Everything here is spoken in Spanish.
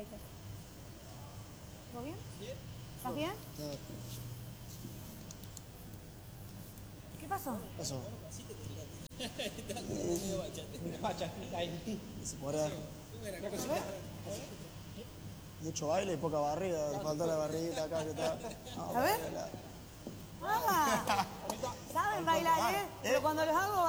Ahí está. ¿Todo bien? ¿Estás bien? ¿Qué pasó? Pasó. Se podrá. Mucho baile y poca barriga. Falta la barriguita acá que está. No, A ver. Ah, saben bailar, ¿eh? Pero cuando los hago